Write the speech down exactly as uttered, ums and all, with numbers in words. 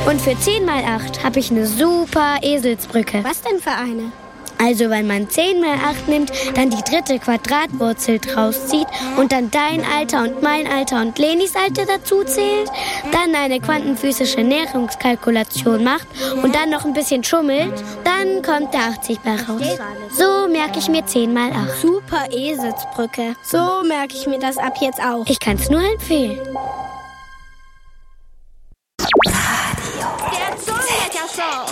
Und für zehn mal acht habe ich eine super Eselsbrücke. Was denn für eine? Also wenn man zehn mal acht nimmt, dann die dritte Quadratwurzel draus zieht und dann dein Alter und mein Alter und Lenis Alter dazu zählt, dann eine quantenphysische Näherungskalkulation macht und dann noch ein bisschen schummelt, dann kommt der achtzig bei raus. So merke ich mir zehn mal acht. Super Eselsbrücke. So merke ich mir das ab jetzt auch. Ich kann es nur empfehlen.